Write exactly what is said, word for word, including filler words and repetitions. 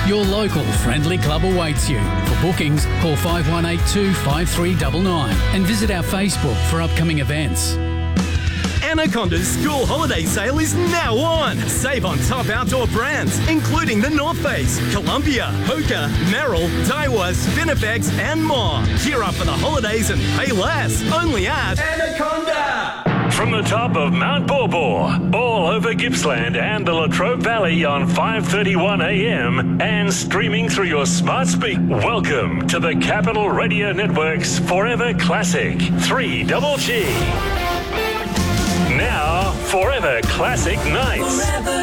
Your local friendly club awaits you. For bookings, call five one eight two, five three nine nine and visit our Facebook for upcoming events. Anaconda's school holiday sale is now on. Save on top outdoor brands, including the North Face, Columbia, Hoka, Merrill, Daiwa, Spinifex, and more. Gear up for the holidays and pay less. Only at Anaconda. From the top of Mount Borbor, all over Gippsland and the Latrobe Valley on five thirty-one a m and streaming through your smart speak. Welcome to the Capital Radio Network's Forever Classic three Double G. Now, Forever Classic Nights. Forever